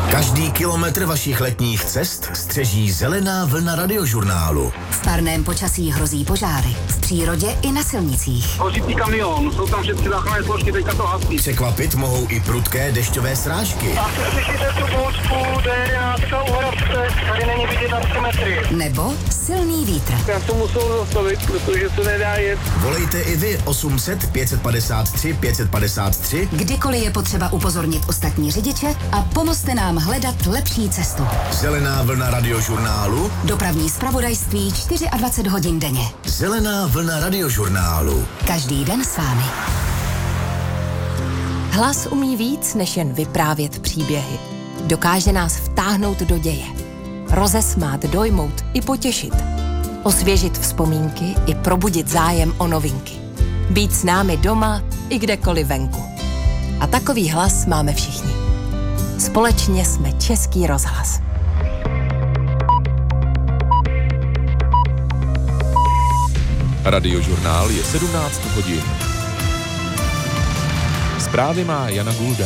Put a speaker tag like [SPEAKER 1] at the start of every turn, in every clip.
[SPEAKER 1] Každý kilometr vašich letních cest střeží zelená vlna Radiožurnálu.
[SPEAKER 2] V parném počasí hrozí požáry. V přírodě i na silnicích.
[SPEAKER 3] Hořící kamion, jsou tam všechny záchranné složky, teďka to hasí.
[SPEAKER 1] Překvapit mohou i prudké dešťové srážky.
[SPEAKER 3] A slyšíte tu bouřku, D11 u Hrabce, tady není vidět na 3 metry.
[SPEAKER 2] Nebo silný vítr.
[SPEAKER 3] Já to musel zastavit, protože se nedá jet.
[SPEAKER 1] Volejte i vy 800 553 553.
[SPEAKER 2] Kdykoliv je potřeba upozornit ostatní řidiče a pomozte nám hledat lepší cestu.
[SPEAKER 1] Zelená vlna Radiožurnálu.
[SPEAKER 2] Dopravní zpravodajství 24 hodin denně.
[SPEAKER 1] Zelená vlna Radiožurnálu.
[SPEAKER 2] Každý den s vámi.
[SPEAKER 4] Hlas umí víc, než jen vyprávět příběhy. Dokáže nás vtáhnout do děje. Rozesmát, dojmout i potěšit. Osvěžit vzpomínky i probudit zájem o novinky. Být s námi doma i kdekoliv venku. A takový hlas máme všichni. Společně jsme Český rozhlas.
[SPEAKER 5] Radiožurnál je 17 hodin. Zprávy má Jana Gulda.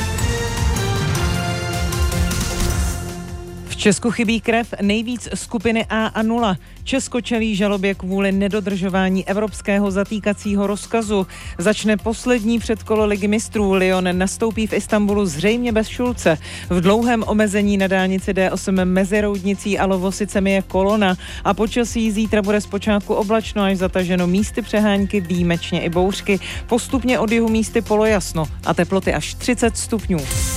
[SPEAKER 6] V Česku chybí krev nejvíc skupiny A a 0. Česko čelí žalobě kvůli nedodržování evropského zatýkacího rozkazu. Začne poslední předkolo Ligy mistrů. Lyon nastoupí v Istanbulu zřejmě bez Šulce. V dlouhém omezení na dálnici D8 mezi Roudnicí a Lovosicemi je kolona a počasí zítra bude zpočátku oblačno až zataženo, místy přehánky, výjimečně i bouřky. Postupně od jihu místy polojasno a teploty až 30 stupňů.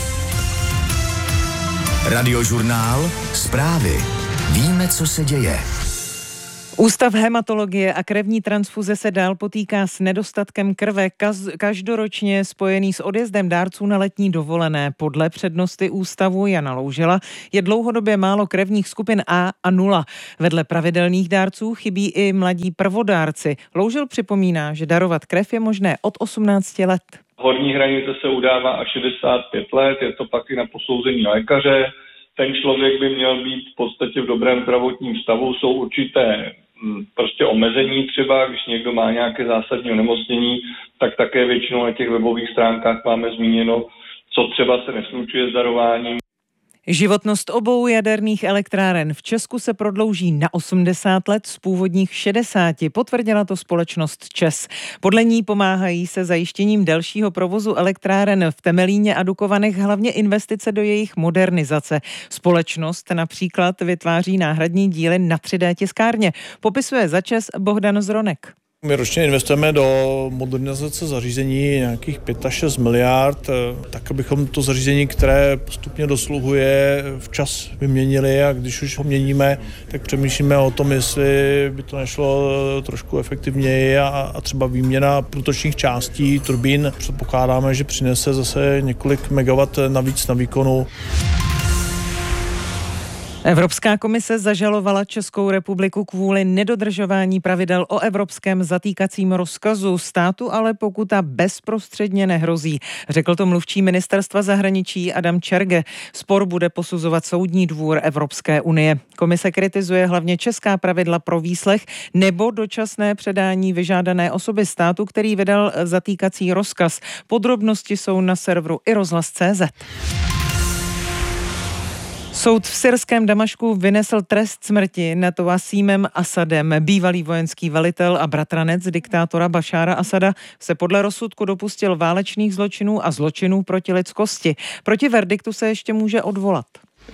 [SPEAKER 1] Radiožurnál. Zprávy. Víme, co se děje.
[SPEAKER 6] Ústav hematologie a krevní transfuze se dál potýká s nedostatkem krve, každoročně spojený s odjezdem dárců na letní dovolené. Podle přednosty ústavu Jana Loužela je dlouhodobě málo krevních skupin A a 0. Vedle pravidelných dárců chybí i mladí prvodárci. Loužel připomíná, že darovat krev je možné od 18 let.
[SPEAKER 7] Horní hranice se udává až 65 let, je to pak i na posouzení lékaře. Ten člověk by měl být v podstatě v dobrém zdravotním stavu, jsou určité prostě omezení třeba, když někdo má nějaké zásadní onemocnění, tak také většinou na těch webových stránkách máme zmíněno, co třeba se neslučuje s darováním.
[SPEAKER 6] Životnost obou jaderných elektráren v Česku se prodlouží na 80 let z původních 60, potvrdila to společnost ČEZ. Podle ní pomáhají se zajištěním delšího provozu elektráren v Temelíně a Dukovanech hlavně investice do jejich modernizace. Společnost například vytváří náhradní díly na 3D tiskárně. Popisuje za ČEZ Bohdan Zronek.
[SPEAKER 8] My ročně investujeme do modernizace zařízení nějakých 5 až 6 miliard, tak abychom to zařízení, které postupně dosluhuje, včas vyměnili a když už ho měníme, tak přemýšlíme o tom, jestli by to nešlo trošku efektivněji a třeba výměna průtočních částí, turbín. Předpokládáme, že přinese zase několik megawatt navíc na výkonu.
[SPEAKER 6] Evropská komise zažalovala Českou republiku kvůli nedodržování pravidel o evropském zatýkacím rozkazu. Státu ale pokuta bezprostředně nehrozí, řekl to mluvčí ministerstva zahraničí Adam Čerge. Spor bude posuzovat Soudní dvůr Evropské unie. Komise kritizuje hlavně česká pravidla pro výslech nebo dočasné předání vyžádané osoby státu, který vydal zatýkací rozkaz. Podrobnosti jsou na serveru iRozhlas.cz. Soud v syrském Damašku vynesl trest smrti nad Wasímem Asadem. Bývalý vojenský velitel a bratranec diktátora Bašára Asada se podle rozsudku dopustil válečných zločinů a zločinů proti lidskosti. Proti verdiktu se ještě může odvolat.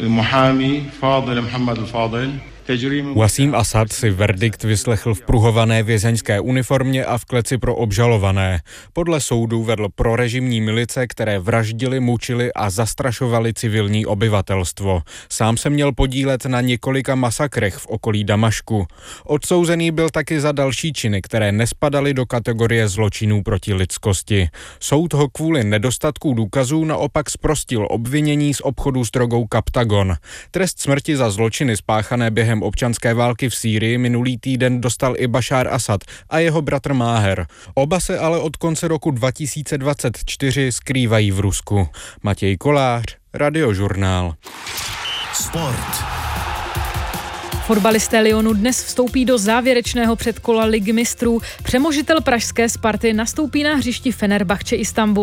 [SPEAKER 9] Wasím Asad si verdikt vyslechl v pruhované vězeňské uniformě a v kleci pro obžalované. Podle soudu vedl prorežimní milice, které vraždili, mučili a zastrašovali civilní obyvatelstvo. Sám se měl podílet na několika masakrech v okolí Damašku. Odsouzený byl taky za další činy, které nespadaly do kategorie zločinů proti lidskosti. Soud ho kvůli nedostatku důkazů naopak zprostil obvinění z obchodu s drogou Kaptagon. Trest smrti za zločiny spáchané během občanské války v Sýrii minulý týden dostal i Bašár Asad a jeho bratr Máher. Oba se ale od konce roku 2024 skrývají v Rusku. Matěj Kolář, Radiožurnál.
[SPEAKER 1] Sport.
[SPEAKER 10] Fotbalisté Lyonu dnes vstoupí do závěrečného předkola Ligy mistrů. Přemožitel pražské Sparty nastoupí na hřišti Fenerbahče Istanbul.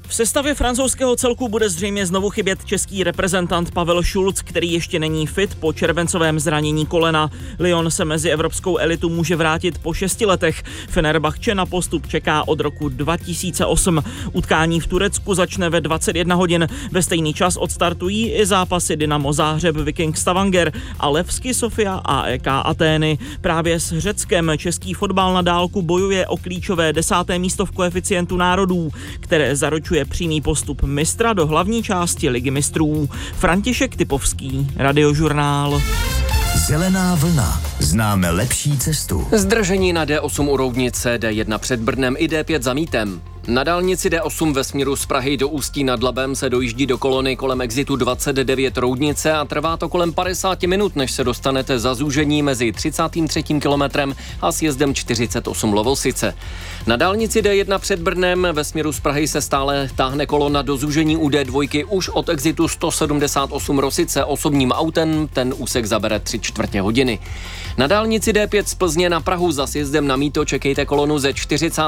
[SPEAKER 11] V sestavě francouzského celku bude zřejmě znovu chybět český reprezentant Pavel Schulz, který ještě není fit po červencovém zranění kolena. Lyon se mezi evropskou elitu může vrátit po 6 letech. Fenerbahce na postup čeká od roku 2008. Utkání v Turecku začne ve 21 hodin. Ve stejný čas odstartují i zápasy Dynamo Záhřeb, Viking Stavanger a Levski Sofia AEK Atény. Právě s Řeckem český fotbal na dálku bojuje o klíčové 10. místo v koeficientu národů, které zaručuje přímý postup mistra do hlavní části Ligy mistrů. František Typovský, Radiožurnál.
[SPEAKER 1] Zelená vlna. Známe lepší cestu.
[SPEAKER 12] Zdržení na D8 u Roudnice, D1 před Brnem i D5 za Mítem. Na dálnici D8 ve směru z Prahy do Ústí nad Labem se dojíždí do kolony kolem exitu 29 Roudnice a trvá to kolem 50 minut, než se dostanete za zúžení mezi 33. kilometrem a sjezdem 48 Lovosice. Na dálnici D1 před Brnem ve směru z Prahy se stále táhne kolona do zúžení u D2 už od exitu 178 Rosice osobním autem, ten úsek zabere 3/4 hodiny. Na dálnici D5 z Plzně na Prahu za sjezdem na Mýto čekejte kolonu ze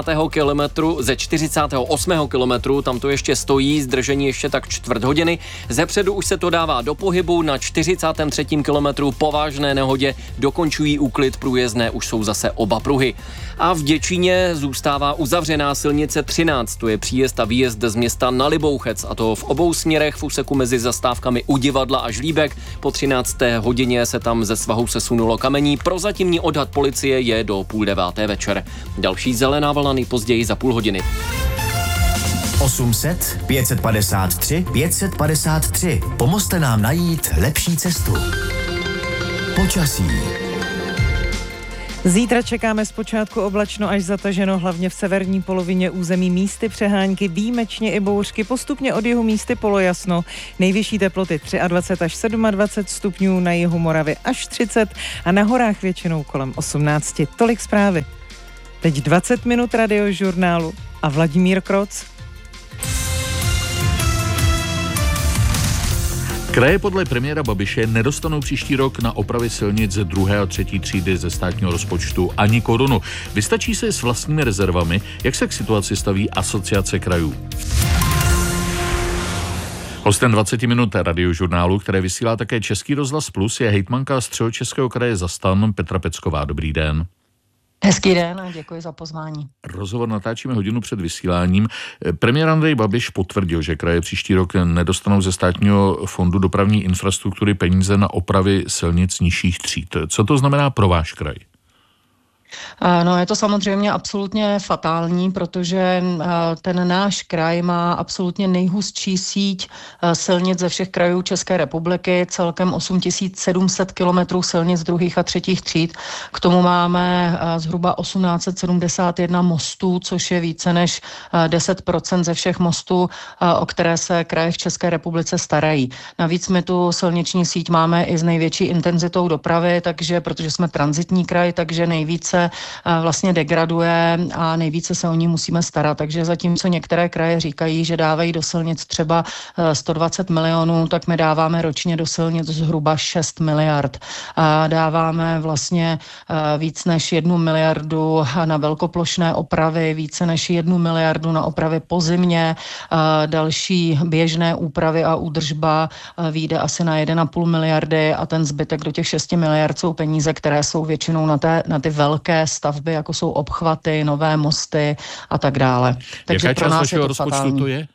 [SPEAKER 12] 48. kilometru, tam to ještě stojí, zdržení ještě tak 1/4 hodiny. Zepředu už se to dává do pohybu, na 43. kilometru po vážné nehodě dokončují úklid průjezdné, už jsou zase oba pruhy. A v Děčíně zůstává uzavřená silnice 13, to je příjezd a výjezd z města na Libouchec, a to v obou směrech v úseku mezi zastávkami u Divadla a Žlíbek. Po 13. hodině se tam ze svahu sesunulo kamení. Prozatímní odhad policie je do 8:30 večer. Další zelená vlna nejpozději za půl hodiny.
[SPEAKER 1] 800 553 553. Pomozte nám najít lepší cestu. Počasí.
[SPEAKER 6] Zítra čekáme zpočátku oblačno až zataženo, hlavně v severní polovině území místy přehánky, výjimečně i bouřky, postupně od jihu místy polojasno. Nejvyšší teploty 23 až 27 stupňů, na jihu Moravy až 30 a na horách většinou kolem 18. Tolik zprávy. Teď 20 minut Radiožurnálu a Vladimír Kroc.
[SPEAKER 13] Kraje podle premiéra Babiše nedostanou příští rok na opravy silnic ze 2. a 3. třídy ze státního rozpočtu ani korunu. Vystačí se s vlastními rezervami, jak se k situaci staví Asociace krajů. Hostem 20 minut Radiožurnálu, které vysílá také Český rozhlas Plus, je hejtmanka Středočeského kraje za STAN Petra Pecková. Dobrý den.
[SPEAKER 14] Hezký den a děkuji za pozvání.
[SPEAKER 13] Rozhovor natáčíme hodinu před vysíláním. Premiér Andrej Babiš potvrdil, že kraje příští rok nedostanou ze státního fondu dopravní infrastruktury peníze na opravy silnic nižších tříd. Co to znamená pro váš kraj?
[SPEAKER 14] No, je to samozřejmě absolutně fatální, protože ten náš kraj má absolutně nejhustší síť silnic ze všech krajů České republiky, celkem 8700 kilometrů silnic 2. a 3. tříd. K tomu máme zhruba 1871 mostů, což je více než 10% ze všech mostů, o které se kraje v České republice starají. Navíc my tu silniční síť máme i s největší intenzitou dopravy, takže protože jsme tranzitní kraj, takže nejvíce vlastně degraduje a nejvíce se o ní musíme starat. Takže zatímco některé kraje říkají, že dávají do silnic třeba 120 milionů, tak my dáváme ročně do silnic zhruba 6 miliard. Dáváme vlastně víc než 1 miliardu na velkoplošné opravy, více než 1 miliardu na opravy pozimně, další běžné úpravy a údržba vyjde asi na 1,5 miliardy a ten zbytek do těch 6 miliard jsou peníze, které jsou většinou na ty velké stavby, jako jsou obchvaty, nové mosty a tak dále. Takže
[SPEAKER 13] jaká část vašeho rozpočtu to je?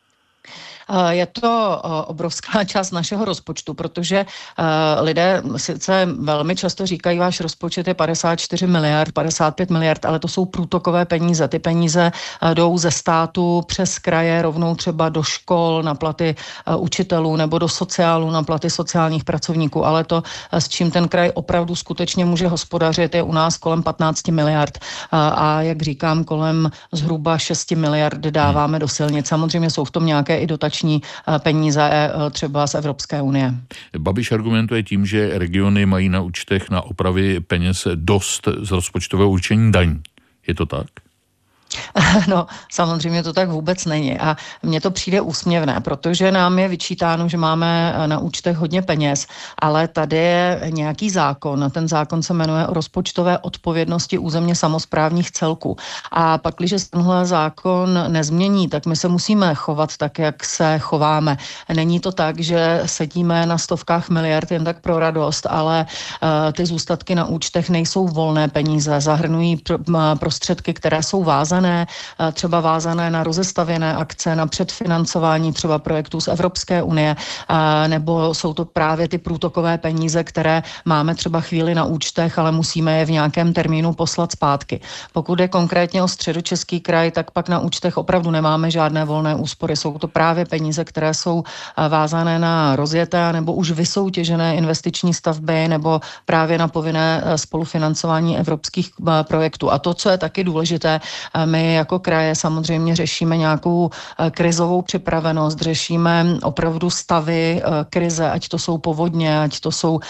[SPEAKER 14] Je to obrovská část našeho rozpočtu, protože lidé sice velmi často říkají, váš rozpočet je 54 miliard, 55 miliard, ale to jsou průtokové peníze. Ty peníze jdou ze státu přes kraje rovnou třeba do škol na platy učitelů nebo do sociálu na platy sociálních pracovníků, ale to, s čím ten kraj opravdu skutečně může hospodařit, je u nás kolem 15 miliard a jak říkám, kolem zhruba 6 miliard dáváme do silnic. Samozřejmě jsou v tom nějaké i dotační peníze třeba z Evropské unie.
[SPEAKER 13] Babiš argumentuje tím, že regiony mají na účtech na opravy peněz dost z rozpočtového určení daní. Je to tak?
[SPEAKER 14] No, samozřejmě to tak vůbec není a mně to přijde úsměvné, protože nám je vyčítáno, že máme na účtech hodně peněz, ale tady je nějaký zákon a ten zákon se jmenuje o rozpočtové odpovědnosti územně samosprávních celků. A pak, když se tenhle zákon nezmění, tak my se musíme chovat tak, jak se chováme. Není to tak, že sedíme na stovkách miliard jen tak pro radost, ale ty zůstatky na účtech nejsou volné peníze, zahrnují prostředky, které jsou vázané, třeba vázané na rozestavěné akce, na předfinancování třeba projektů z Evropské unie, nebo jsou to právě ty průtokové peníze, které máme třeba chvíli na účtech, ale musíme je v nějakém termínu poslat zpátky. Pokud je konkrétně o Středočeský kraj, tak pak na účtech opravdu nemáme žádné volné úspory. Jsou to právě peníze, které jsou vázané na rozjeté nebo už vysoutěžené investiční stavby nebo právě na povinné spolufinancování evropských projektů. A to, co je taky důležité, my jako kraje samozřejmě řešíme nějakou krizovou připravenost, řešíme opravdu stavy krize, ať to jsou povodně, ať to jsou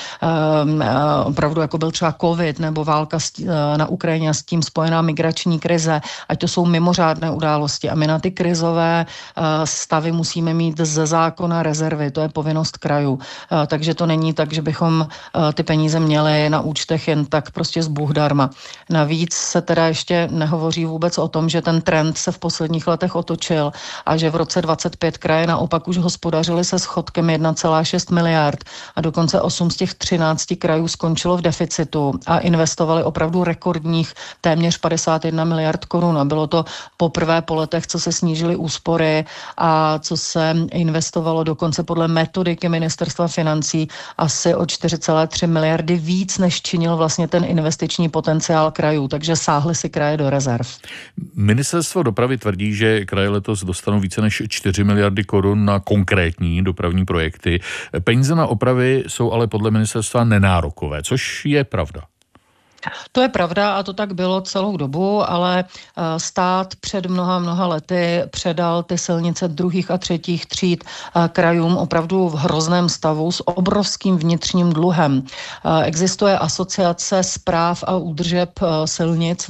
[SPEAKER 14] opravdu jako byl třeba covid nebo válka na Ukrajině a s tím spojená migrační krize, ať to jsou mimořádné události. A my na ty krizové stavy musíme mít ze zákona rezervy, to je povinnost krajů. Takže to není tak, že bychom ty peníze měli na účtech jen tak prostě z Bůh darma. Navíc se teda ještě nehovoří vůbec o tom, že ten trend se v posledních letech otočil a že v roce 2025 kraje naopak už hospodařily se schodkem 1,6 miliard a dokonce 8 z těch 13 krajů skončilo v deficitu a investovali opravdu rekordních téměř 51 miliard korun. A bylo to poprvé po letech, co se snížily úspory a co se investovalo dokonce podle metodiky Ministerstva financí asi o 4,3 miliardy víc, než činil vlastně ten investiční potenciál krajů, takže sáhly si kraje do rezerv.
[SPEAKER 13] Ministerstvo dopravy tvrdí, že kraje letos dostanou více než 4 miliardy korun na konkrétní dopravní projekty. Peníze na opravy jsou ale podle ministerstva nenárokové, což je pravda.
[SPEAKER 14] To je pravda a to tak bylo celou dobu, ale stát před mnoha lety předal ty silnice druhých a třetích tříd krajům opravdu v hrozném stavu s obrovským vnitřním dluhem. Existuje asociace správ a údržeb silnic